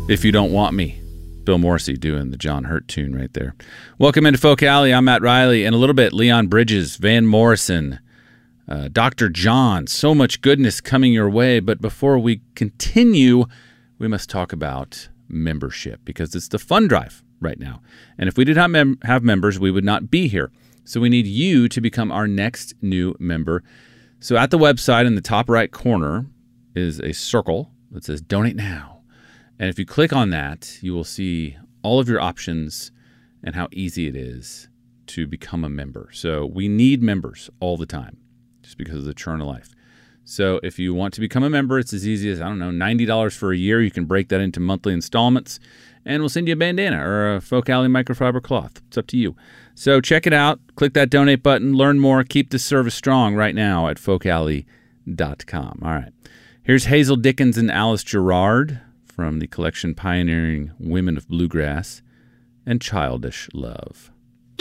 If You Don't Want Me. Bill Morrissey doing the John Hurt tune right there. Welcome into Folk Alley. I'm Matt Riley. In a little bit, Leon Bridges, Van Morrison, Dr. John. So much goodness coming your way. But before we continue, we must talk about membership because it's the fund drive right now. And if we did not have members, we would not be here. So we need you to become our next new member. So at the website in the top right corner is a circle that says Donate Now. And if you click on that, you will see all of your options and how easy it is to become a member. So we need members all the time just because of the churn of life. So if you want to become a member, it's as easy as, $90 for a year. You can break that into monthly installments, and we'll send you a bandana or a Folk Alley microfiber cloth. It's up to you. So check it out. Click that donate button. Learn more. Keep this service strong right now at folkalley.com. All right. Here's Hazel Dickens and Alice Gerrard from the collection Pioneering Women of Bluegrass and Childish Love.